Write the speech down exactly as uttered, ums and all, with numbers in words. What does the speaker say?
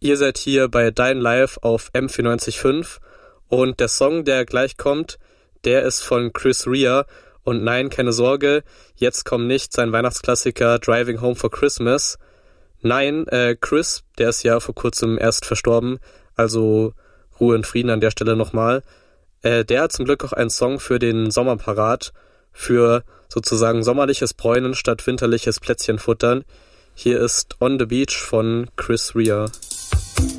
Ihr seid hier bei Dein Live auf M vierundneunzig Komma fünf und der Song, der gleich kommt, der ist von Chris Rea. Und nein, keine Sorge, jetzt kommt nicht sein Weihnachtsklassiker Driving Home for Christmas. Nein, äh, Chris, der ist ja vor kurzem erst verstorben, also Ruhe und Frieden an der Stelle nochmal. Äh, der hat zum Glück auch einen Song für den Sommer parat, für sozusagen sommerliches Bräunen statt winterliches Plätzchenfuttern. Hier ist On the Beach von Chris Rea.